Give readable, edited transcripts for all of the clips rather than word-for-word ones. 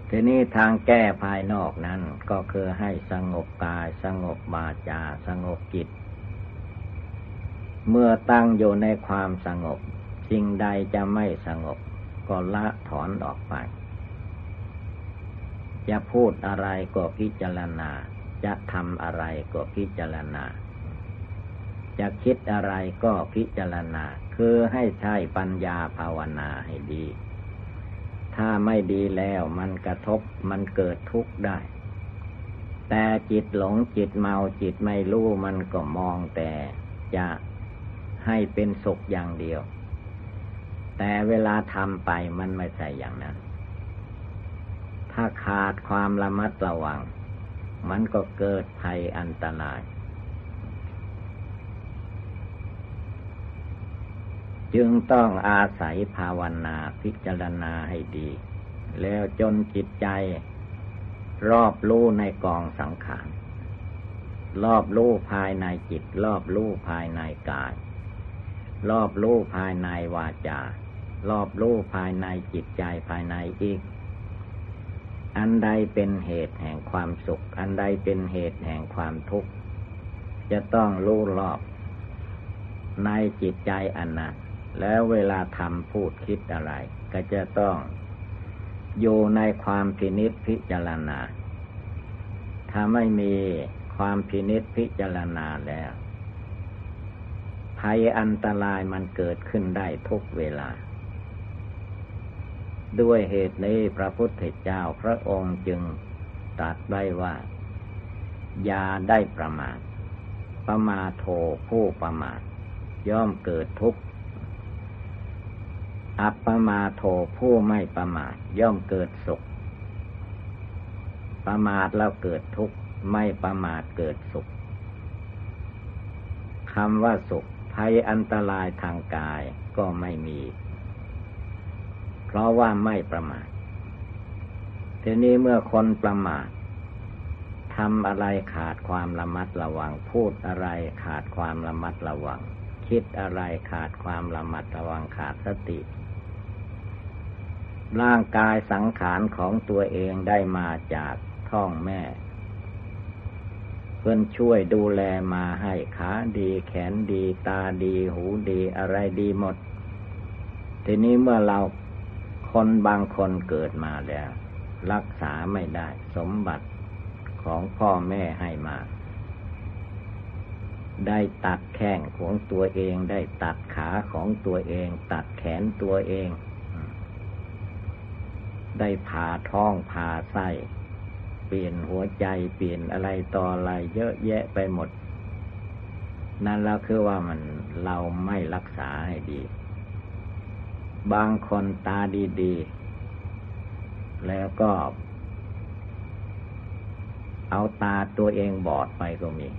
ทีนี้ทางแก้ภายนอกนั้นก็คือให้สงบกายสงบวาจาสงบจิตเมื่อตั้งอยู่ในความสงบสิ่งใดจะไม่สงบก็ละถอนออกไปจะพูดอะไรก็พิจารณาจะทำอะไรก็พิจารณาจะคิดอะไรก็พิจารณาคือให้ใช้ปัญญาภาวนาให้ดีถ้าไม่ดีแล้วมันกระทบมันเกิดทุกข์ได้แต่จิตหลงจิตเมาจิตไม่รู้มันก็มองแต่จะให้เป็นสุขอย่างเดียวแต่เวลาทำไปมันไม่ใช่อย่างนั้นถ้าขาดความระมัดระวังมันก็เกิดภัยอันตรายจึงต้องอาศัยภาวนาพิจารณาให้ดีแล้วจนจิตใจรอบรู้ในกองสังขารรอบรู้ภายในจิตรอบรู้ภายในกายรอบรู้ภายในวาจารอบรู้ภายในจิตใจภายในอีกอันใดเป็นเหตุแห่งความสุขอันใดเป็นเหตุแห่งความทุกข์จะต้องรู้รอบในจิตใจอันนั้นแล้วเวลาทำพูดคิดอะไรก็จะต้องอยู่ในความพินิจพิจารณาถ้าไม่มีความพินิจพิจารณาแล้วภัยอันตรายมันเกิดขึ้นได้ทุกเวลาด้วยเหตุนี้พระพุทธเจ้าพระองค์จึงตรัสไว้ว่าอย่าได้ประมาทประมาทโทผู้ประมาทย่อมเกิดทุกข์อัปปมาโทผู้ไม่ประมาทย่อมเกิดสุขประมาทแล้วเกิดทุกข์ไม่ประมาทเกิดสุขคำว่าสุขภัยอันตรายทางกายก็ไม่มีเพราะว่าไม่ประมาททีนี้เมื่อคนประมาททำอะไรขาดความระมัดระวังพูดอะไรขาดความระมัดระวังคิดอะไรขาดความระมัดระวังขาดสติร่างกายสังขารของตัวเองได้มาจากท้องแม่เพื่อนช่วยดูแลมาให้ขาดีแขนดีตาดีหูดีอะไรดีหมดทีนี้เมื่อเราคนบางคนเกิดมาแล้วรักษาไม่ได้สมบัติของพ่อแม่ให้มาได้ตัดแข้งของตัวเองได้ตัดขาของตัวเองตัดแขนตัวเองได้ผ่าท้องผ่าไส้เปลี่ยนหัวใจเปลี่ยนอะไรต่ออะไรเยอะแยะไปหมดนั่นแล้วคือว่ามันเราไม่รักษาให้ดีบางคนตาดีๆแล้วก็เอาตาตัวเองบอดไปก็มี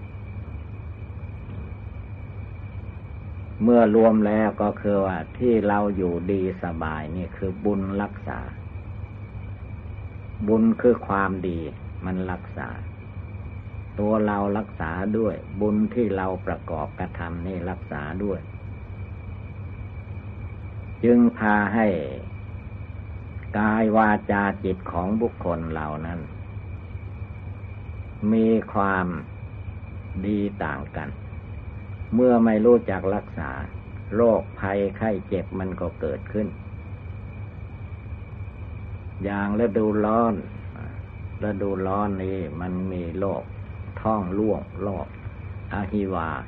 เมื่อรวมแล้วก็คือว่าที่เราอยู่ดีสบายนี่คือบุญรักษาบุญคือความดีมันรักษาตัวเรารักษาด้วยบุญที่เราประกอบกระทำนี่รักษาด้วยจึงพาให้กายวาจาจิตของบุคคลเหล่านั้นมีความดีต่างกันเมื่อไม่รู้จักรักษาโรคภัยไข้เจ็บมันก็เกิดขึ้นอย่างฤดูร้อนนี้มันมีโรคท้องร่วงโรคอหิวา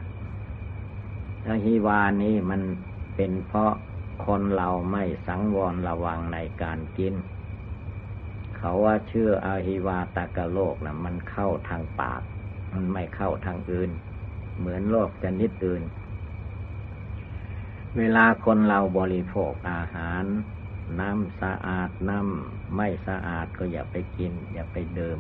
นี้มันเป็นเพราะคนเราไม่สังวรระวังในการกินเขาว่าเชื้ออหิวาตกโรคนะมันเข้าทางปากมันไม่เข้าทางอื่นเหมือนโรคชนิดอื่นเวลาคนเราบริโภคอาหารน้ำสะอาดน้ำไม่สะอาดก็อย่าไปกินอย่าไปดื่ม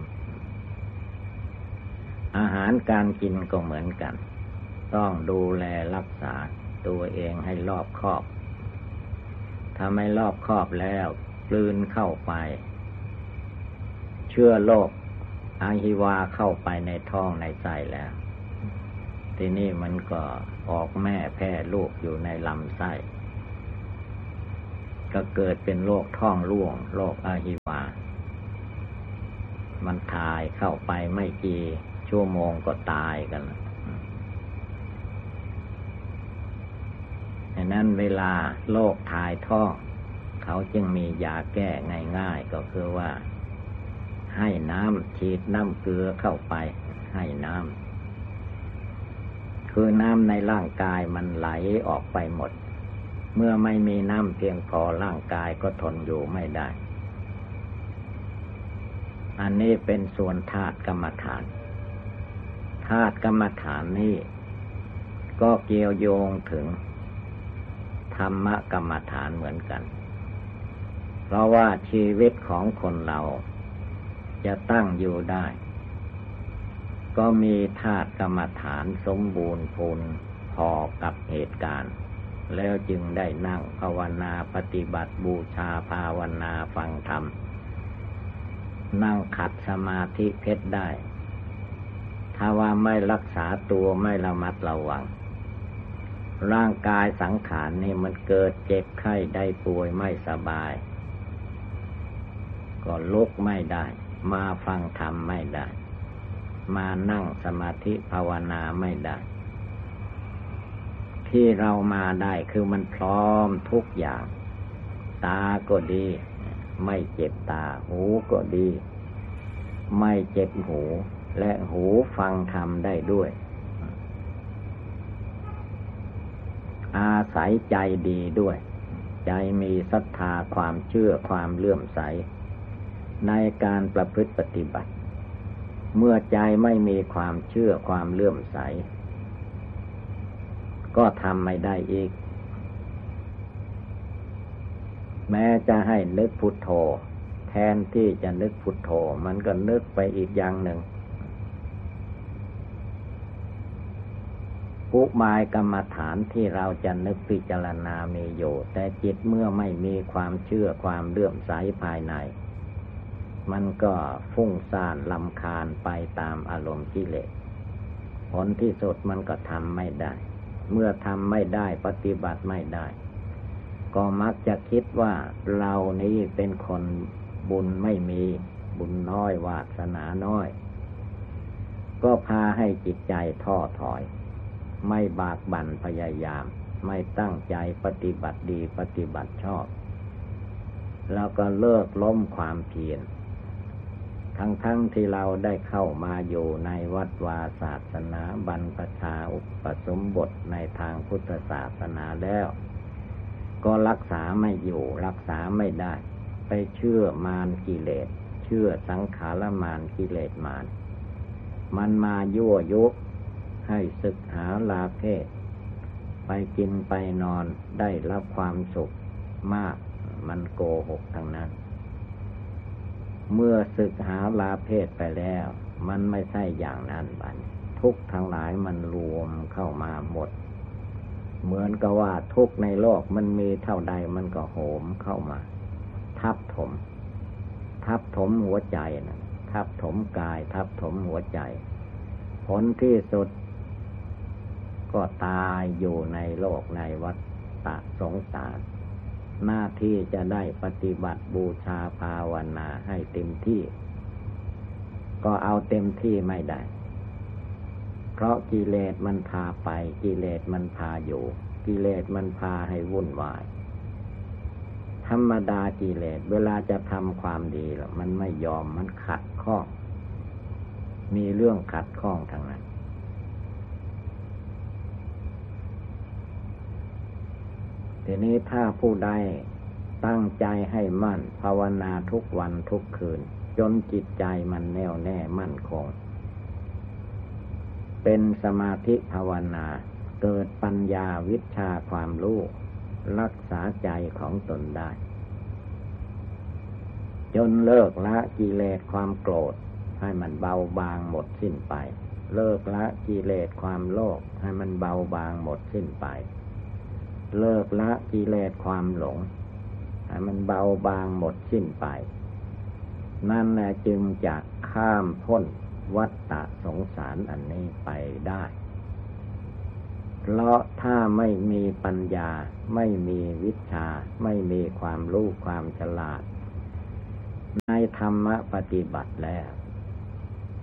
อาหารการกินก็เหมือนกันต้องดูแลรักษาตัวเองให้รอบคอบถ้าไม่รอบคอบแล้วกลืนเข้าไปเชื้อโรคอหิวาเข้าไปในท้องในไส้แล้วทีนี้มันก็ออกแม่แพร่ลูกอยู่ในลำไส้ก็เกิดเป็นโรคท้องร่วงโรคอหิวามันถ่ายเข้าไปไม่กี่ชั่วโมงก็ตายกันฉะนั้นเวลาโรคถ่ายท้องเขาจึงมียาแก้ง่ายๆก็คือว่าให้น้ำฉีดน้ำเกลือเข้าไปให้น้ำคือน้ำในร่างกายมันไหลออกไปหมดเมื่อไม่มีน้ำเพียงพอร่างกายก็ทนอยู่ไม่ได้อันนี้เป็นส่วนธาตุกรรมฐานธาตุกรรมฐานนี้ก็เกี่ยวโยงถึงธรรมกรรมฐานเหมือนกันเพราะว่าชีวิตของคนเราจะตั้งอยู่ได้ก็มีธาตุกรรมฐานสมบูรณ์พูนพอกับเหตุการณ์แล้วจึงได้นั่งภาวนาปฏิบัติบูชาภาวนาฟังธรรมนั่งขัดสมาธิเพชรได้ถ้าว่าไม่รักษาตัวไม่ระมัดระวังร่างกายสังขารนี่มันเกิดเจ็บไข้ได้ป่วยไม่สบายก็ลุกไม่ได้มาฟังธรรมไม่ได้มานั่งสมาธิภาวนาไม่ได้ที่เรามาได้คือมันพร้อมทุกอย่างตาก็ดีไม่เจ็บตาหูก็ดีไม่เจ็บหูและหูฟังธรรมได้ด้วยอาศัยใจดีด้วยใจมีศรัทธาความเชื่อความเลื่อมใสในการประพฤติปฏิบัติเมื่อใจไม่มีความเชื่อความเลื่อมใสก็ทำไม่ได้อีกแม้จะให้นึกพุทโธแทนที่จะนึกพุทโธมันก็นึกไปอีกอย่างหนึ่งอุบายกรรมฐานที่เราจะนึกพิจารณามีอยู่แต่จิตเมื่อไม่มีความเชื่อความเลื่อมใสภายในมันก็ฟุ้งซ่านรำคาญไปตามอารมณ์กิเลสผลที่สุดมันก็ทำไม่ได้เมื่อทำไม่ได้ปฏิบัติไม่ได้ก็มักจะคิดว่าเรานี้เป็นคนบุญไม่มีบุญน้อยวาสนาน้อยก็พาให้จิตใจท้อถอยไม่บากบั่นพยายามไม่ตั้งใจปฏิบัติดีปฏิบัติชอบแล้วก็เลิกล้มความเพียรทั้งที่เราได้เข้ามาอยู่ในวัดวาศาสนาบรรพชาอุปสมบทในทางพุทธศาสนาแล้วก็รักษาไม่อยู่รักษาไม่ได้ไปเชื่อมารกิเลสเชื่อสังขารมารกิเลสมารมันมายั่วยุให้ศึกหาลาเพศไปกินไปนอนได้รับความสุขมากมันโกหกทั้งนั้นเมื่อศึกหาลาเพศไปแล้วมันไม่ใช่อย่างนั้นบัดทุกข์ทั้งหลายมันรวมเข้ามาหมดเหมือนกับว่าทุกข์ในโลกมันมีเท่าใดมันก็โหมเข้ามาทับถมหัวใจนะทับถมกายทับถมหัวใจผลที่สุดก็ตายอยู่ในโลกในวัฏสงสารหน้าที่จะได้ปฏิบัติบูชาภาวนาให้เต็มที่ก็เอาเต็มที่ไม่ได้เพราะกิเลสมันพาไปกิเลสมันพาอยู่กิเลสมันพาให้วุ่นวายธรรมดากิเลสเวลาจะทำความดีแล้วมันไม่ยอมมันขัดข้องมีเรื่องขัดข้องทางนั้นทีนี้ถ้าผู้ใดตั้งใจให้มั่นภาวนาทุกวันทุกคืนจนจิตใจมันแน่วแน่มั่นคงเป็นสมาธิภาวนาเกิดปัญญาวิชาความรู้รักษาใจของตนได้จนเลิกละกิเลสความโกรธให้มันเบาบางหมดสิ้นไปเลิกละกิเลสความโลภให้มันเบาบางหมดสิ้นไปเลิกละกิเลสความหลงให้มันเบาบางหมดสิ้นไปนั่นแหละจึงจะข้ามพ้นวัฏฏะสงสารอันนี้ไปได้เพราะถ้าไม่มีปัญญาไม่มีวิชาไม่มีความรู้ความฉลาดในธรรมะปฏิบัติแล้ว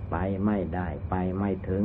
ไปไม่ได้ไปไม่ถึง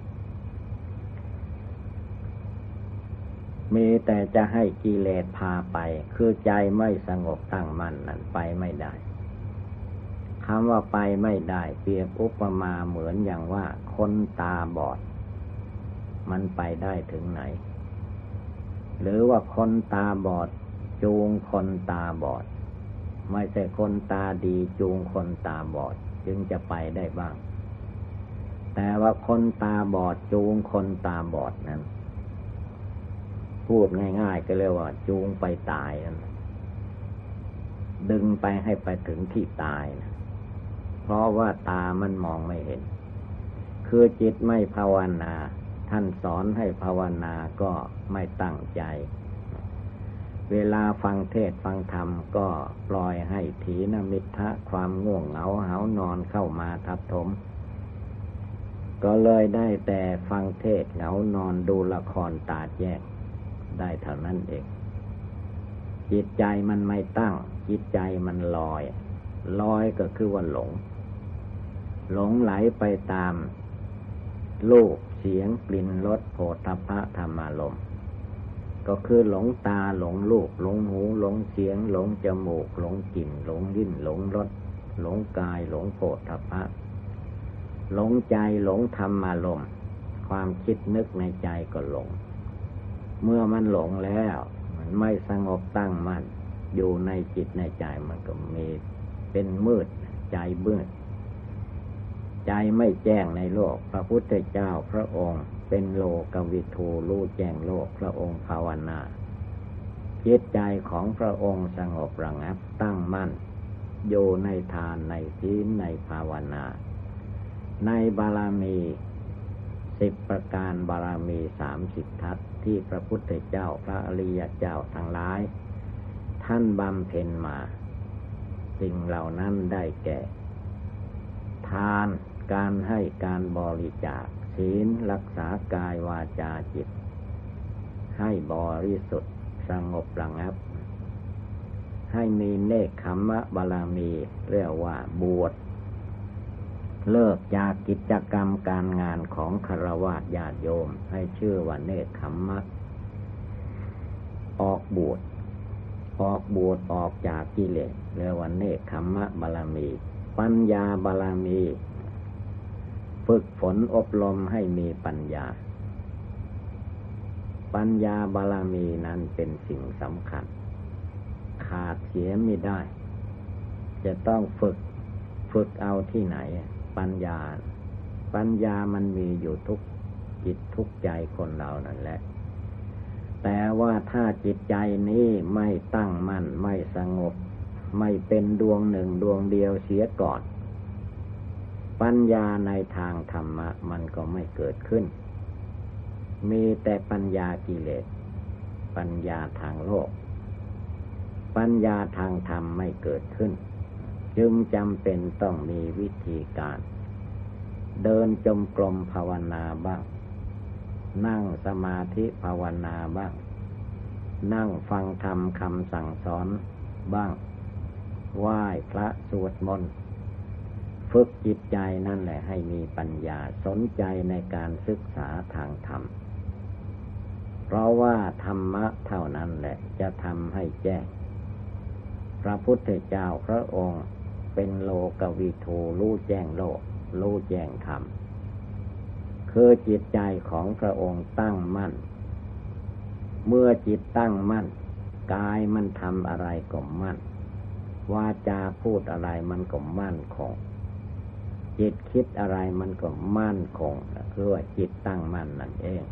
มีแต่จะให้กิเลสพาไปคือใจไม่สงบตั้งมั่นนั้นไปไม่ได้คำว่าไปไม่ได้เปรียบอุปมาเหมือนอย่างว่าคนตาบอดมันไปได้ถึงไหนหรือว่าคนตาบอดจูงคนตาบอดไม่ใช่คนตาดีจูงคนตาบอดจึงจะไปได้บ้างแต่ว่าคนตาบอดจูงคนตาบอดนั้นพูดง่ายๆก็เรียกว่าจูงไปตายนั่นดึงไปให้ไปถึงที่ตายนะเพราะว่าตามันมองไม่เห็นคือจิตไม่ภาวนาท่านสอนให้ภาวนาก็ไม่ตั้งใจเวลาฟังเทศน์ฟังธรรมก็ปล่อยให้ถีนมิทธะความง่วงเหงาหาวนอนเข้ามาทับถมก็เลยได้แต่ฟังเทศน์เหงานอนดูละครตาแยกได้เท่านั้นเองจิตใจมันไม่ตั้งจิตใจมันลอยก็คือว่าหลงไหลไปตามรูปเสียงกลิ่นรสโผฏฐัพพะธรรมารมณ์ก็คือหลงตาหลงรูปหลงหูหลงเสียงหลงจมูกหลงกลิ่นหลงลิ้นหลงรสหลงกายหลงโผฏฐัพพะหลงใจหลงธรรมารมณ์ความคิดนึกในใจก็หลงเมื่อมันหลงแล้วมันไม่สงบตั้งมั่นอยู่ในจิตในใจมันก็มีเป็นมืดใจมืดใจไม่แจ้งในโลกพระพุทธเจ้าพระองค์เป็นโลกวิทูรู้แจ้งโลกพระองค์ภาวนาจิตใจของพระองค์สงบระงับตั้งมั่นอยู่ในทานในศีลในภาวนาในบารมี10ประการบารมี30ทัศที่พระพุทธเจ้าพระอริยเจ้าทั้งหลายท่านบำเพ็ญมาสิ่งเหล่านั้นได้แก่ทานการให้การบริจาคศีลรักษากายวาจาจิตให้บริสุทธิ์สงบระงับให้มีเนกขัมมะบารมีเรียกว่าบวชเลิกจากกิจกรรมการงานของฆราวาสญาติโยมให้ชื่อว่าเนกขัมมะออกบวชออกจากกิเลสเรียกว่าเนกขัมมะบารมีปัญญาบารมีฝึกฝนอบรมให้มีปัญญาบารมีนั้นเป็นสิ่งสำคัญขาดเสียไม่ได้จะต้องฝึกเอาที่ไหนปัญญามันมีอยู่ทุกจิตทุกใจคนเรานั่นแหละแต่ว่าถ้าจิตใจนี้ไม่ตั้งมั่นไม่สงบไม่เป็นดวงหนึ่งดวงเดียวเสียก่อนปัญญาในทางธรรมะมันก็ไม่เกิดขึ้นมีแต่ปัญญากิเลสปัญญาทางโลกปัญญาทางธรรมไม่เกิดขึ้นจึงจำเป็นต้องมีวิธีการเดินจงกรมภาวนาบ้างนั่งสมาธิภาวนาบ้างนั่งฟังธรรมคำสั่งสอนบ้างไหว้พระสวดมนต์ฝึกจิตใจนั่นแหละให้มีปัญญาสนใจในการศึกษาทางธรรมเพราะว่าธรรมะเท่านั้นแหละจะทำให้แจ้งพระพุทธเจ้าพระองค์เป็นโลกวิทูรู้แจ้งโลกรู้แจ้งธรรมคือจิตใจของพระองค์ตั้งมั่นเมื่อจิตตั้งมั่นกายมันทำอะไรก็มั่นวาจาพูดอะไรมันก็มั่นคงจิตคิดอะไรมันก็มั่นคงคือว่าจิตตั้งมั่นนั่นเอง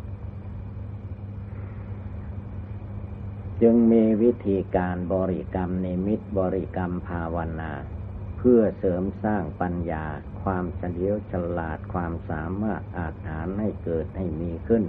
จึงมีวิธีการบริกรรมนิมิตบริกรรมภาวนาเพื่อเสริมสร้างปัญญาความเฉลียวฉลาดความสามารถอาจหาญให้เกิดให้มีขึ้น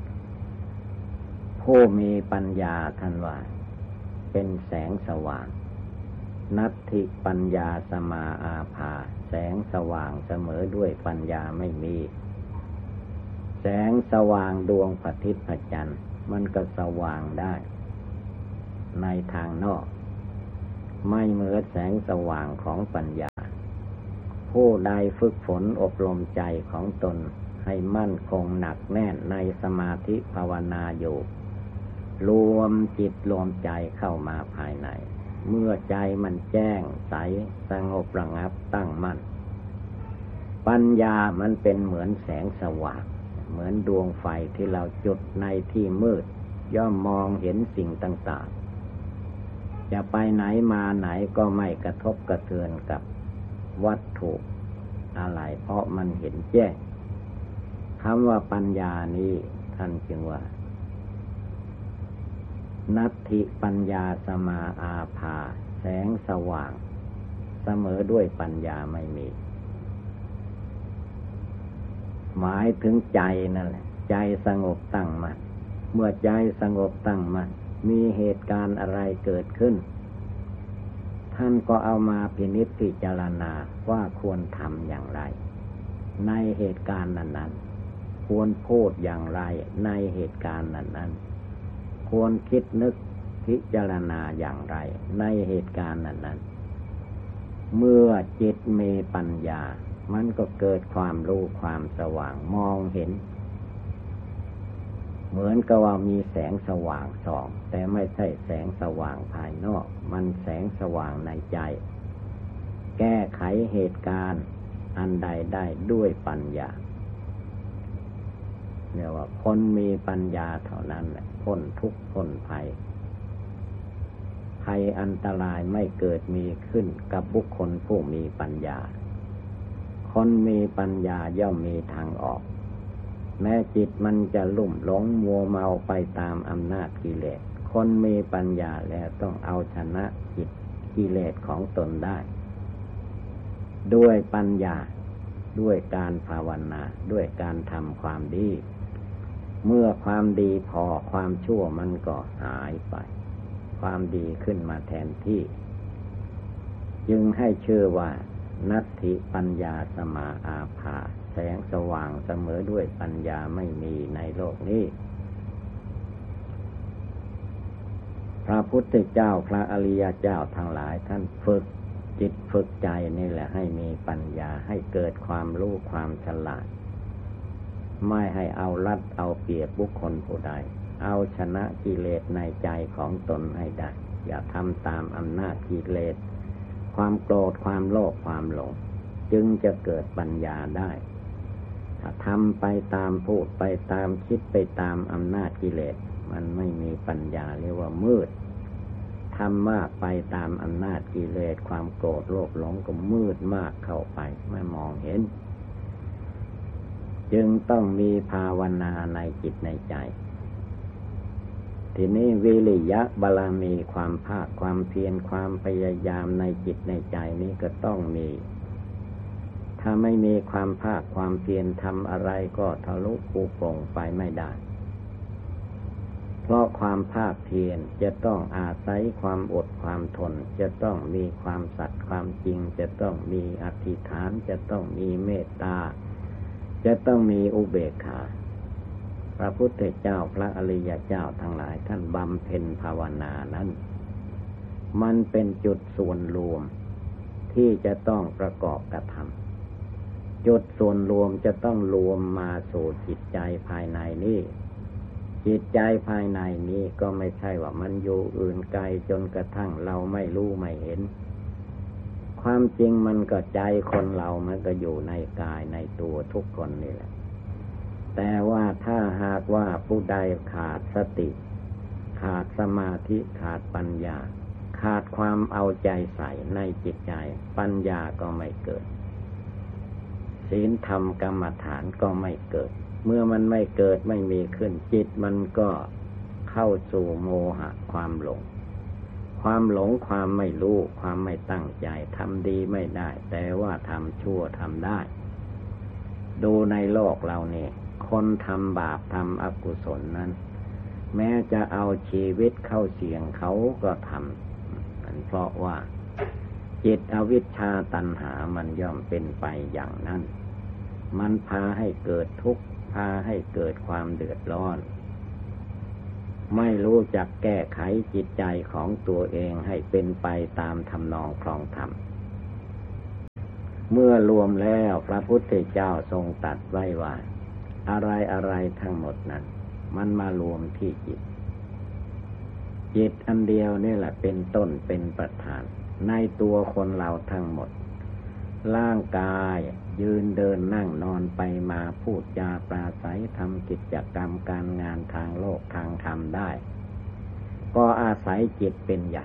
ผู้มีปัญญาท่านว่าเป็นแสงสว่างนัตถิปัญญาสมาอาภาแสงสว่างเสมอด้วยปัญญาไม่มีแสงสว่างดวงพระอาทิตย์พระจันทร์มันก็สว่างได้ในทางนอกไม่เหมือนแสงสว่างของปัญญาผู้ใดฝึกฝนอบรมใจของตนให้มั่นคงหนักแน่นในสมาธิภาวนาอยู่รวมจิตรวมใจเข้ามาภายในเมื่อใจมันแจ้งใสสงบระงับตั้งมั่นปัญญามันเป็นเหมือนแสงสว่างเหมือนดวงไฟที่เราจุดในที่มืดย่อมมองเห็นสิ่งต่างๆจะไปไหนมาไหนก็ไม่กระทบกระเทือนกับวัตถุอะไรเพราะมันเห็นแจ้งคำว่าปัญญานี้ท่านจึงว่านัตถิปัญญาสมาอาภาแสงสว่างเสมอด้วยปัญญาไม่มีหมายถึงใจนั่นแหละใจสงบตั้งมั่นเมื่อใจสงบตั้งมั่นมีเหตุการณ์อะไรเกิดขึ้นท่านก็เอามาพินิจพิจารณาว่าควรทำอย่างไรในเหตุการณ์นั้นๆควรพูดอย่างไรในเหตุการณ์นั้นๆควรคิดนึกพิจารณาอย่างไรในเหตุการณ์นั้นๆเมื่อจิตมีปัญญามันก็เกิดความรู้ความสว่างมองเห็นเหมือนกับว่ามีแสงสว่างส่องแต่ไม่ใช่แสงสว่างภายนอกมันแสงสว่างในใจแก้ไขเหตุการณ์อันใดได้ด้วยปัญญาเรียกว่าคนมีปัญญาเท่านั้นแหละพ้นทุกข์พ้นภัยภัยอันตรายไม่เกิดมีขึ้นกับบุคคลผู้มีปัญญาคนมีปัญญาย่อมมีทางออกแม้จิตมันจะลุ่มหลงมัวเมาไปตามอำนาจกิเลสคนมีปัญญาแล้วต้องเอาชนะจิตกิเลสของตนได้ด้วยปัญญาด้วยการภาวนาด้วยการทำความดีเมื่อความดีพอความชั่วมันก็หายไปความดีขึ้นมาแทนที่จึงให้ชื่อว่านัตถิปัญญาสมาอาภาแสงสว่างเสมอด้วยปัญญาไม่มีในโลกนี้พระพุทธเจ้าพระอริยเจ้าทั้งหลายท่านฝึกจิตฝึกใจนี่แหละให้มีปัญญาให้เกิดความรู้ความฉลาดไม่ให้เอารัดเอาเปรียบบุคคลผู้ใดเอาชนะกิเลสในใจของตนให้ได้อย่าทำตามอำนาจกิเลสความโกรธความโลภความหลงจึงจะเกิดปัญญาได้ถ้าทำไปตามพูดไปตามคิดไปตามอำนาจกิเลสมันไม่มีปัญญาเรียกว่ามืดทำมากไปตามอำนาจกิเลสความโกรธโลภหลงก็มืดมากเข้าไปไม่มองเห็นจึงต้องมีภาวนาในจิตในใจทีนี้วิริยะบารมีความภาคความเพียรความพยายามในจิตในใจนี้ก็ต้องมีถ้าไม่มีความภาคความเพียรทำอะไรก็ทะลุปูโป่งไปไม่ได้เพราะความภาคเพียรจะต้องอาศัยความอดความทนจะต้องมีความสัตย์ความจริงจะต้องมีอธิษฐานจะต้องมีเมตตาจะต้องมีอุเบกขาพระพุทธเจ้าพระอริยเจ้าทั้งหลายท่านบำเพ็ญภาวนานั้นมันเป็นจุดส่วนรวมที่จะต้องประกอบกระทำจุดส่วนรวมจะต้องรวมมาสู่จิตใจภายในนี้จิตใจภายในนี้ก็ไม่ใช่ว่ามันอยู่อื่นไกลจนกระทั่งเราไม่รู้ไม่เห็นความจริงมันก็ใจคนเรามันก็อยู่ในกายในตัวทุกคนนี่แหละแต่ว่าถ้าหากว่าผู้ใดขาดสติขาดสมาธิขาดปัญญาขาดความเอาใจใส่ในจิตใจปัญญาก็ไม่เกิดศีลธรรมกรรมฐานก็ไม่เกิดเมื่อมันไม่เกิดไม่มีขึ้นจิตมันก็เข้าสู่โมหะความหลงความหลงความไม่รู้ความไม่ตั้งใจทำดีไม่ได้แต่ว่าทำชั่วทำได้ดูในโลกเราเนี่ยคนทำบาปทำอกุศลนั้นแม้จะเอาชีวิตเข้าเสี่ยงเขาก็ทำเพราะว่าจิตอวิชชาตัณหามันย่อมเป็นไปอย่างนั้นมันพาให้เกิดทุกข์พาให้เกิดความเดือดร้อนไม่รู้จักแก้ไขจิตใจของตัวเองให้เป็นไปตามทำนองครองธรรมเมื่อรวมแล้วพระพุทธเจ้าทรงตรัสไว้ว่าอะไรทั้งหมดนั้นมันมารวมที่จิตจิตอันเดียวนี่แหละเป็นต้นเป็นประธานในตัวคนเราทั้งหมดร่างกายยืนเดินนั่งนอนไปมาพูดจาปราศัยทำกิจกรรมการงานทางโลกทางธรรมได้ก็อาศัยจิตเป็นใหญ่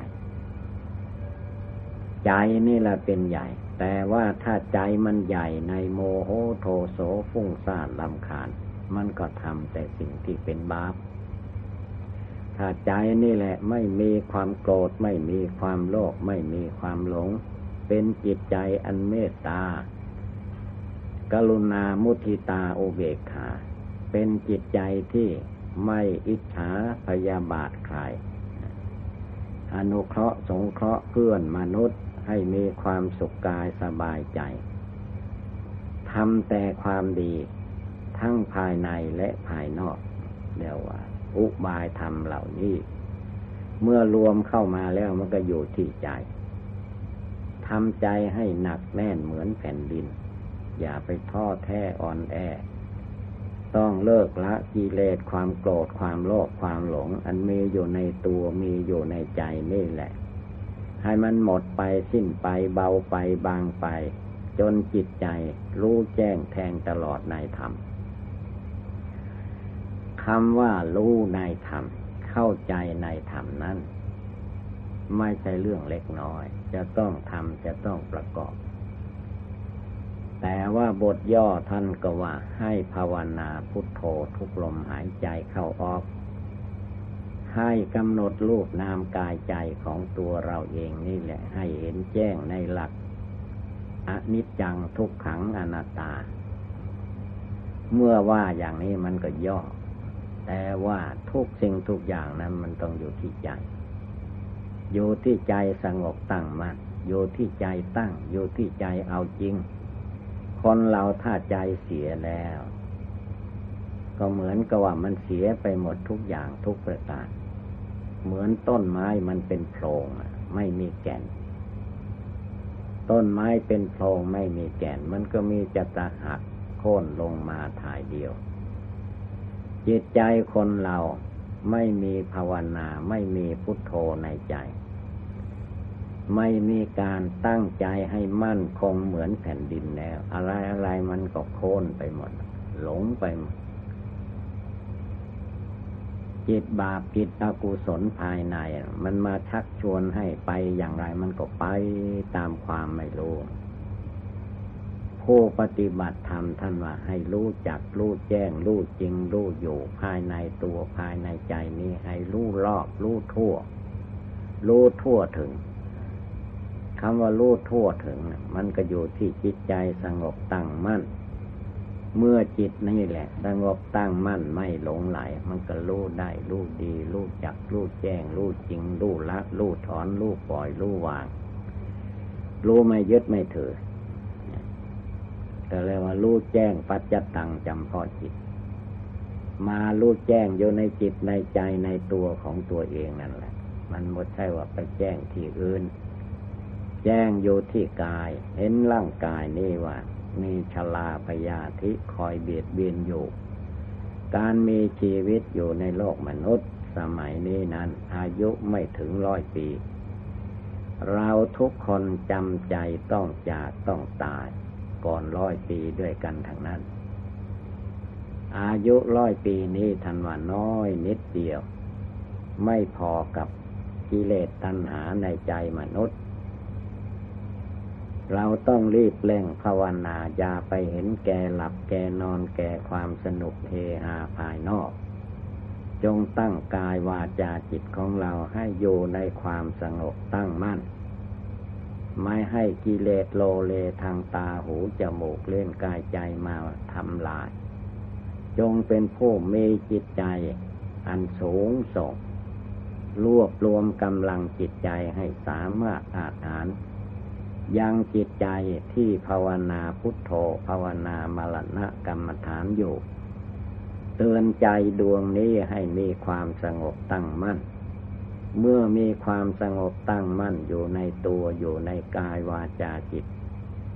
ใจนี่แหละเป็นใหญ่แต่ว่าถ้าใจมันใหญ่ในโมโหโทโสฟุ้งซ่านรำคาญมันก็ทำแต่สิ่งที่เป็นบาปถ้าใจนี่แหละไม่มีความโกรธไม่มีความโลภไม่มีความหลงเป็นจิตใจอันเมตตากรุณามุทิตาอุเบกขาเป็นจิตใจที่ไม่อิจฉาพยาบาทใครอนุเคราะห์สงเคราะห์เกื้อนมนุษย์ให้มีความสุขกายสบายใจทำแต่ความดีทั้งภายในและภายนอกเรียกว่าอุบายธรรมเหล่านี้เมื่อรวมเข้ามาแล้วมันก็อยู่ที่ใจทำใจให้หนักแน่นเหมือนแผ่นดินอย่าไปท้อแท้อ่อนแอต้องเลิกละกิเลสความโกรธความโลภความหลงอันมีอยู่ในตัวมีอยู่ในใจนี่แหละให้มันหมดไปสิ้นไปเบาไปบางไปจนจิตใจรู้แจ้งแทงตลอดในธรรมคำว่ารู้ในธรรมเข้าใจในธรรมนั้นไม่ใช่เรื่องเล็กน้อยจะต้องทำจะต้องประกอบแต่ว่าบทย่อท่านก็ว่าให้ภาวนาพุทโธทุกลมหายใจเข้าออกให้กำหนดรูปนามกายใจของตัวเราเองนี่แหละให้เห็นแจ้งในหลักอนิจจังทุกขังอนัตตาเมื่อว่าอย่างนี้มันก็ย่อแต่ว่าทุกสิ่งทุกอย่างนั้นมันต้องอยู่ที่ใจอยู่ที่ใจสงบตั้งมั่นอยู่ที่ใจตั้งอยู่ที่ใจเอาจริงคนเราถ้าใจเสียแล้วก็เหมือนกับว่ามันเสียไปหมดทุกอย่างทุกประการเหมือนต้นไม้มันเป็นโพรงไม่มีแก่นต้นไม้เป็นโพรงไม่มีแก่นมันก็มีจะตะหักโค่นลงมาถ่ายเดียวจิตใจคนเราไม่มีภาวนาไม่มีพุทโธในใจไม่มีการตั้งใจให้มั่นคงเหมือนแผ่นดินแล้วอะไรมันก็โค่นไปหมดหลงไปหมดจิตบาปจิตอกุศลภายในมันมาชักชวนให้ไปอย่างไรมันก็ไปตามความไม่รู้ผู้ปฏิบัติธรรมท่านว่าให้รู้จักรู้แจ้งรู้จริงรู้อยู่ภายในตัวภายในใจนี้ให้รู้รอบรู้ทั่วถึงคำว่ารู้ทั่วถึงมันก็อยู่ที่จิตใจสงบตั้งมั่นเมื่อจิตนี่แหละสงบตั้งมั่นไม่หลงไหลมันก็รู้ได้รู้ดีรู้จักรู้แจ้งรู้จริงรู้ละรู้ถอนรู้ปล่อยรู้วางรู้ไม่ยึดไม่ถือก็เรียกว่ารู้แจ้งปัจจตังจำเพาะจิตมารู้แจ้งอยู่ในจิตในใจในตัวของตัวเองนั่นแหละมันไม่ใช่ว่าไปแจ้งที่อื่นแจ้งอยู่ที่กายเห็นร่างกายนี่ว่ามีชราพยาธิคอยเบียดเบียนอยู่การมีชีวิตอยู่ในโลกมนุษย์สมัยนี้นั้นอายุไม่ถึง100 ปีเราทุกคนจำใจต้องจากต้องตายก่อน100 ปีด้วยกันทั้งนั้นอายุ100 ปีนี้ท่านว่าน้อยนิดเดียวไม่พอกับกิเลสตัณหาในใจมนุษย์เราต้องรีบเร่งภาวนาอย่าไปเห็นแก่หลับแก่นอนแก่ความสนุกเฮฮาภายนอกจงตั้งกายวาจาจิตของเราให้อยู่ในความสงบตั้งมั่นไม่ให้กิเลสโลเลทางตาหูจมูกเล่นกายใจมาทำลายจงเป็นผู้มีจิตใจอันสูงส่งรวบรวมกำลังจิตใจให้สามารถอาถรรพ์ยังจิตใจที่ภาวนาพุทโธภาวนามรณะกรรมฐานอยู่เตือนใจดวงนี้ให้มีความสงบตั้งมั่นเมื่อมีความสงบตั้งมั่นอยู่ในตัวอยู่ในกายวาจาจิต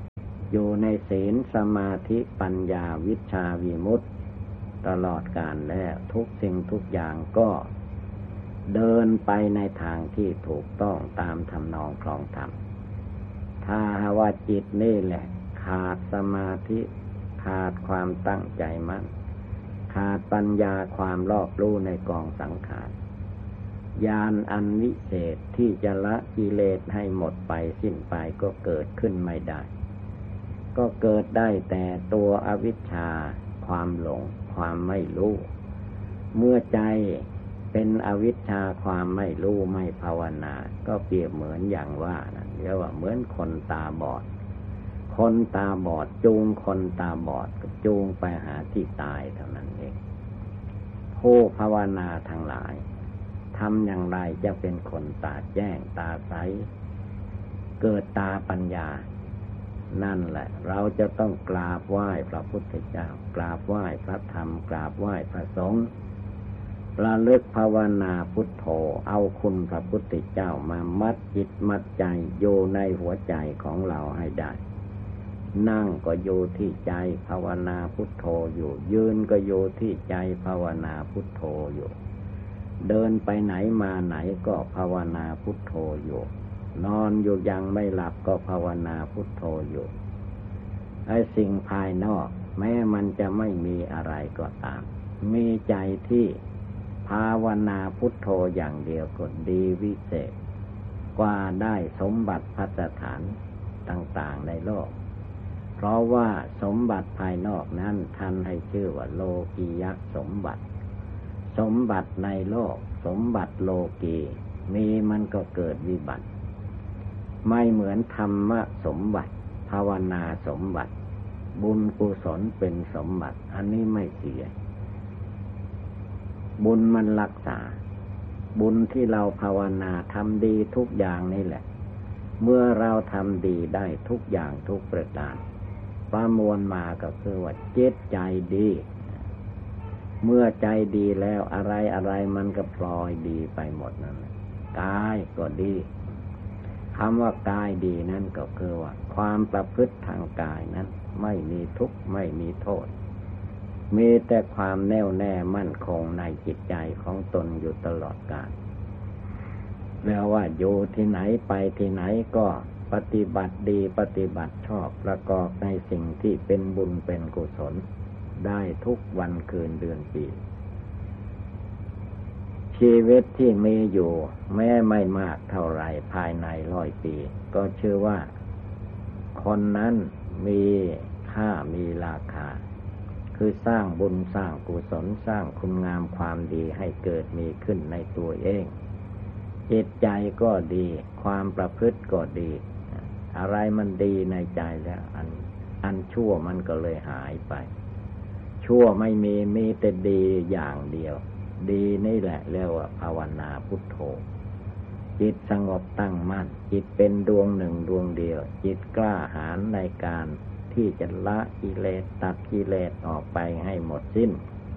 อยู่ในศีลสมาธิปัญญาวิชาวิมุตติตลอดกาลแล้วทุกสิ่งทุกอย่างก็เดินไปในทางที่ถูกต้องตามทำนองครองธรรมถ้าว่าจิตนี่แหละขาดสมาธิขาดความตั้งใจมั่นขาดปัญญาความรอบรู้ในกองสังขารญาณอันวิเศษที่จะละกิเลสให้หมดไปสิ้นไปก็เกิดขึ้นไม่ได้ก็เกิดได้แต่ตัวอวิชชาความหลงความไม่รู้เมื่อใจเป็นอวิชชาความไม่รู้ไม่ภาวนาก็เปรียบเหมือนอย่างว่านะเรียกว่าเหมือนคนตาบอดคนตาบอดจูงคนตาบอดก็จูงไปหาที่ตายเท่านั้นเองผู้ภาวนาทั้งหลายทำอย่างไรจะเป็นคนตาแจ้งตาใสเกิดตาปัญญานั่นแหละเราจะต้องกราบไหว้พระพุทธเจ้ากราบไหว้พระธรรมกราบไหว้พระสงฆ์ระลึกภาวนาพุทโธเอาคุณพระพุทธเจ้ามามัดจิตมัดใจอยู่ในหัวใจของเราให้ได้นั่งก็อยู่ที่ใจภาวนาพุทโธอยู่ยืนก็อยู่ที่ใจภาวนาพุทโธอยู่เดินไปไหนมาไหนก็ภาวนาพุทโธอยู่นอนอยู่ยังไม่หลับก็ภาวนาพุทโธอยู่ไอ้สิ่งภายนอกแม้มันจะไม่มีอะไรก็ตามมีใจที่ภาวนาพุทโธอย่างเดียวก็ดีวิเศษกว่าได้สมบัติภัสถานต่างๆในโลกเพราะว่าสมบัติภายนอกนั้นท่านให้ชื่อว่าโลกียสมบัติสมบัติในโลกสมบัติโลกีมีมันก็เกิดวิบัติไม่เหมือนธรรมสมบัติภาวนาสมบัติบุญกุศลเป็นสมบัติอันนี้ไม่เสียบุญมันรักษาบุญที่เราภาวนาทำดีทุกอย่างนี่แหละเมื่อเราทำดีได้ทุกอย่างทุกประการประมวลมาก็คือว่าจิตใจดีเมื่อใจดีแล้วอะไรอะไรมันก็พลอยดีไปหมดนั่นแหละกายก็ดีคำว่ากายดีนั่นก็คือว่าความประพฤติทางกายนั้นไม่มีทุกข์ไม่มีโทษมีแต่ความแน่วแน่มั่นคงในจิตใจของตนอยู่ตลอดกาลแล้วว่าอยู่ที่ไหนไปที่ไหนก็ปฏิบัติดีปฏิบัติชอบประกอบในสิ่งที่เป็นบุญเป็นกุศลได้ทุกวันคืนเดือนปีชีวิตที่มีอยู่แม้ไม่มากเท่าไรภายใน100 ปีก็ชื่อว่าคนนั้นมีค่ามีราคาคือสร้างบุญสร้างกุศลสร้างคุณงามความดีให้เกิดมีขึ้นในตัวเองจิตใจก็ดีความประพฤติก็ดีอะไรมันดีในใจแล้วอันชั่วมันก็เลยหายไปชั่วไม่มีแต่ดีอย่างเดียวดีนี่แหละเรียกว่าภาวนาพุทโธจิตสงบตั้งมั่นจิตเป็นดวงหนึ่งดวงเดียวจิตกล้าหาญในการที่จะละกิเลสตัดกิเลสออกไปให้หมดสิ้น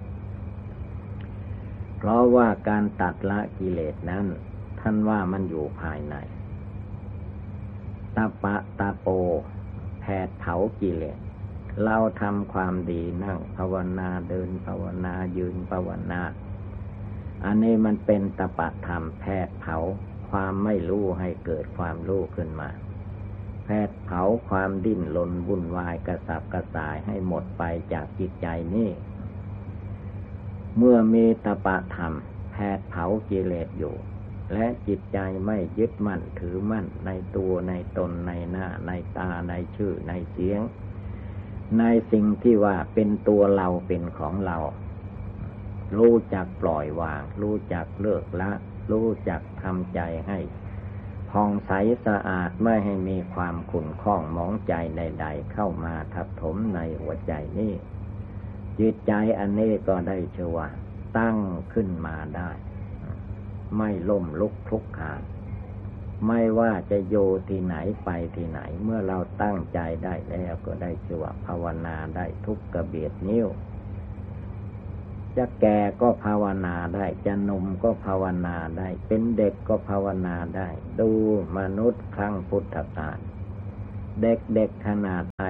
เพราะว่าการตัดละกิเลสนั้นท่านว่ามันอยู่ภายในตาปะตาโปแผดเผากิเลสเราทำความดีนั่งภาวนาเดินภาวนายืนภาวนาอันนี้มันเป็นตปะธรรมแผดเผาความไม่รู้ให้เกิดความรู้ขึ้นมาแผดเผาความดิ้นรนวุ่นวายกระสับกระส่ายให้หมดไปจากจิตใจนี้เมื่อมีตปะธรรมแผดเผากิเลสอยู่และจิตใจไม่ยึดมั่นถือมั่นในตัวในตนในหน้าในตาในชื่อในเสียงในสิ่งที่ว่าเป็นตัวเราเป็นของเรารู้จักปล่อยวางรู้จักเลิกละรู้จักทำใจให้ผ่องใสสะอาดไม่ให้มีความขุ่นข้องหมองใจใดๆเข้ามาทับถมในหัวใจนี้จิตใจอันนี้ก็ได้ชื่อว่าตั้งขึ้นมาได้ไม่ล้มลุกคลุกคลานไม่ว่าจะโยที่ไหนไปที่ไหนเมื่อเราตั้งใจได้แล้วก็ได้ชื่อว่าภาวนาได้ทุกกระเบียดนิ้วจะแก่ก็ภาวนาได้จะหนุ่มก็ภาวนาได้เป็นเด็กก็ภาวนาได้ดูมนุษย์ครั้งพุทธกาลเด็กๆขนาดอา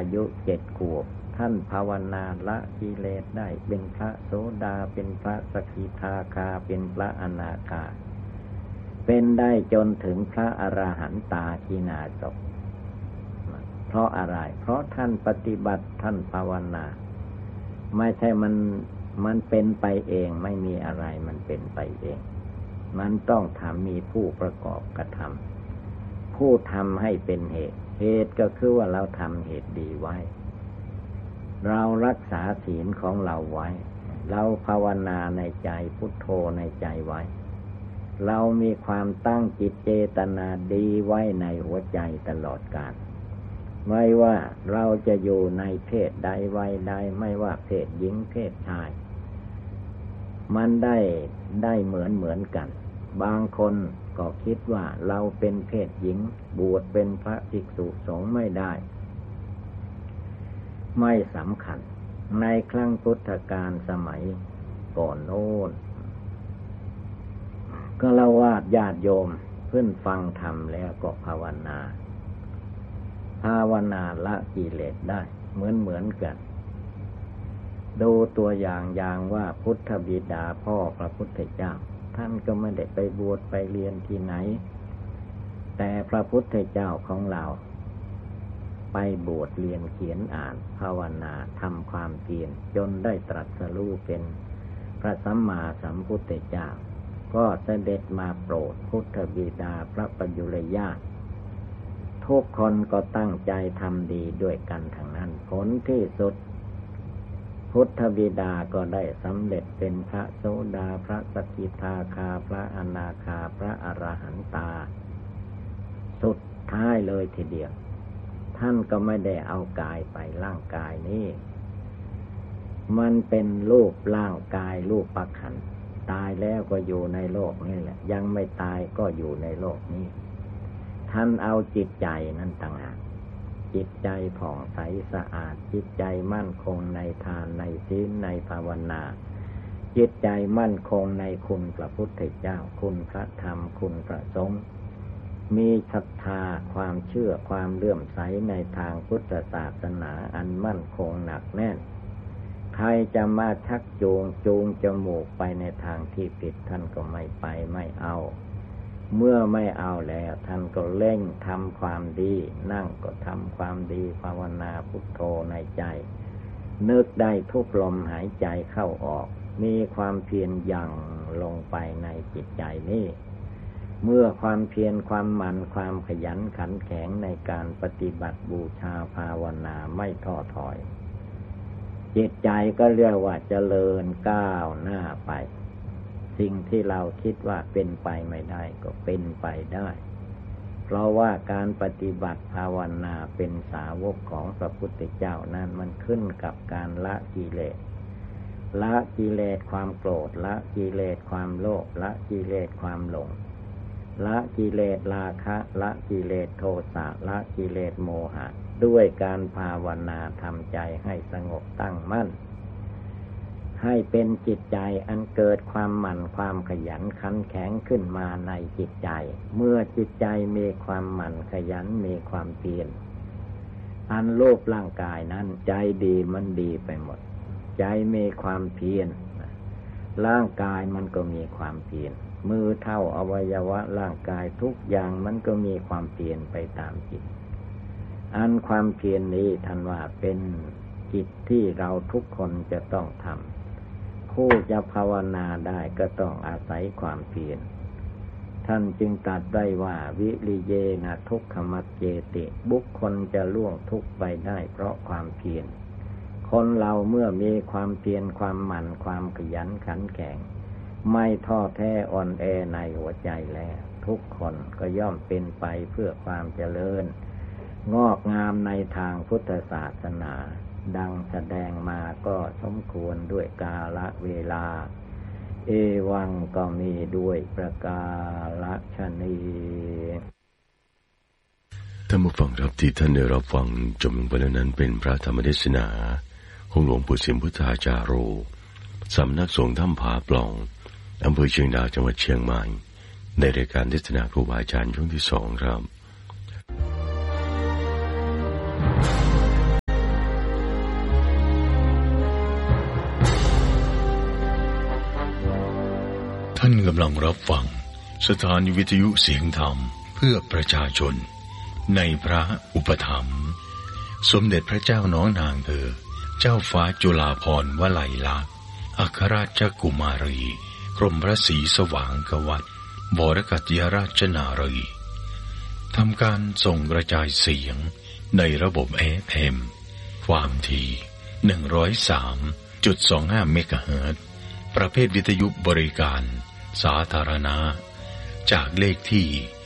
ยุ7 ขวบท่านภาวนาละกิเลสได้เป็นพระโสดาเป็นพระสกิทาคาเป็นพระอนาคาเป็นได้จนถึงพระอรหันตาขีณาสพเพราะอะไรเพราะท่านปฏิบัติท่านภาวนาไม่ใช่มันเป็นไปเองไม่มีอะไรมันเป็นไปเองมันต้องทำมีผู้ประกอบกระทำผู้ทำให้เป็นเหตุก็คือว่าเราทำเหตุดีไว้เรารักษาศีลของเราไว้เราภาวนาในใจพุทโธในใจไว้เรามีความตั้งจิตเจตนาดีไว้ในหัวใจตลอดกาลไม่ว่าเราจะอยู่ในเพศใดวัยใดไม่ว่าเพศหญิงเพศชายมันได้เหมือนกันบางคนก็คิดว่าเราเป็นเพศหญิงบวชเป็นพระภิกษุสงฆ์ไม่ได้ไม่สำคัญในครั้งพุทธกาลสมัยก่อนโน้นก็ละวาดญาติโยมเพิ่งฟังธรรมแล้วก็ภาวนาละกิเลสได้เหมือนกันดูตัวอย่างว่าพุทธบิดาพ่อพระพุทธเจ้าท่านก็ไม่ได้ไปบวชไปเรียนที่ไหนแต่พระพุทธเจ้าของเราไปบวชเรียนเขียนอ่านภาวนาทำความเพียรจนได้ตรัสรู้เป็นพระสัมมาสัมพุทธเจ้าก็เสด็จมาโปรดพุทธบิดาพระปัญญุรญาติทุกคนก็ตั้งใจทำดีด้วยกันทั้งนั้นผลที่สุดพุทธบิดาก็ได้สำเร็จเป็นพระโสดาพระสกิทาคาพระอนาคาพระอรหันตาสุดท้ายเลยทีเดียวท่านก็ไม่ได้เอากายไปร่างกายนี้มันเป็นรูปร่างกายรูปประขันตายแล้วก็อยู่ในโลกนี่แหละยังไม่ตายก็อยู่ในโลกนี้ท่านเอาจิตใจนั้นต่างหากจิตใจผ่องใสสะอาดจิตใจมั่นคงในทานในศีลในภาวนาจิตใจมั่นคงในคุณพระพุทธเจ้าคุณพระธรรมคุณพระสงฆ์มีศรัทธาความเชื่อความเลื่อมใสในทางพุทธศาสนาอันมั่นคงหนักแน่นใครจะมาชักจูงจมูกไปในทางที่ผิดท่านก็ไม่ไปไม่เอาเมื่อไม่เอาแล้วท่านก็เร่งทำความดีนั่งก็ทำความดีภาวนาพุทโธในใจนึกได้ทุกลมหายใจเข้าออกมีความเพียรยั่งลงไปในจิตใจนี้เมื่อความเพียรความหมั่นความขยันขันแข็งในการปฏิบัติบูชาภาวนาไม่ท้อถอยจิตใจก็เรียกว่าเจริญก้าวหน้าไปสิ่งที่เราคิดว่าเป็นไปไม่ได้ก็เป็นไปได้เพราะว่าการปฏิบัติภาวนาเป็นสาวกของพระพุทธเจ้านั้นมันขึ้นกับการละกิเลสความโกรธละกิเลสความโลภละกิเลสความหลงละกิเลสราคะละกิเลสโทสะละกิเลสโมหะด้วยการภาวนาทำใจให้สงบตั้งมั่นให้เป็นจิตใจอันเกิดความหมั่นความขยันขันแข็งขึ้นมาในจิตใจเมื่อจิตใจมีความหมั่นขยันมีความเพียรอันรูปร่างกายนั้นใจดีมันดีไปหมดใจมีความเพียรร่างกายมันก็มีความเพียรมือเท่าอวัยวะร่างกายทุกอย่างมันก็มีความเพียรไปตามจิตอันความเพียรนี้ท่านว่าเป็นจิตที่เราทุกคนจะต้องทำผู้จะภาวนาได้ก็ต้องอาศัยความเพียรท่านจึงตรัสได้ว่าวิริเยนะทุกขมัจเจติบุคคลจะล่วงทุกข์ไปได้เพราะความเพียรคนเราเมื่อมีความเพียรความหมั่นความขยันขันแข็งไม่ท้อแท้อ่อนแอในหัวใจแล้วทุกคนก็ย่อมเป็นไปเพื่อความเจริญงอกงามในทางพุทธศาสนาดังแสดงมาก็สมควรด้วยกาลเวลาเอวังก็มีด้วยประกาศนีท่านผู้ฟังครับที่ท่านได้รับฟังจบลงไปแล้วนั้นเป็นพระธรรมเทศนาของหลวงปู่สิมพุทธาจาโรสำนักสงฆ์ถ้ำผาปล่องอำเภอเชียงดาวจังหวัดเชียงใหม่ในรายการเทศนาครูบาอาจารย์ช่วงที่2ครับท่านกำลังรับฟังสถานีวิทยุเสียงธรรมเพื่อประชาชนในพระอุปถัมภ์สมเด็จพระเจ้าน้องนางเธอเจ้าฟ้าจุฬาภรณ์วลัยลักษณ์อัครราชกุมารีกรมพระศรีสว่างกวัตรบรกัติยราชนารีทำการส่งกระจายเสียงในระบบ FM ความถี่ 103.25 เมกะเฮิรตซ์ประเภทวิทยุบริการสาธารณะจากเลขที่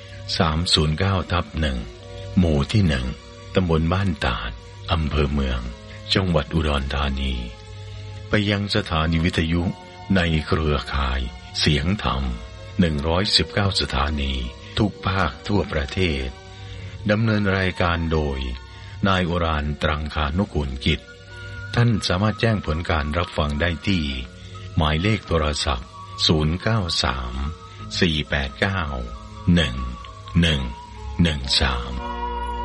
309/1 หมู่ที่ 1 ตำบลบ้านตาด อำเภอเมือง จังหวัดอุดรธานี ไปยังสถานีวิทยุในเครือข่ายเสียงธรรม 119 สถานีทุกภาคทั่วประเทศดำเนินรายการโดยนายโอรานตรังคานุกูลกิจท่านสามารถแจ้งผลการรับฟังได้ที่หมายเลขโทรศัพท์093 489 1113